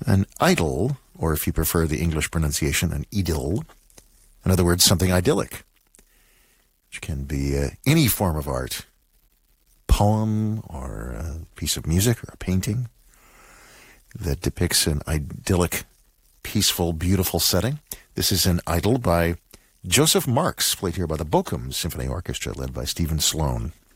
An idyll, or if you prefer the English pronunciation, an idyll, in other words, something idyllic, which can be any form of art, poem or a piece of music or a painting that depicts an idyllic, peaceful, beautiful setting. This is an idyll by Joseph Marx, played here by the Bochum Symphony Orchestra, led by Stephen Sloan.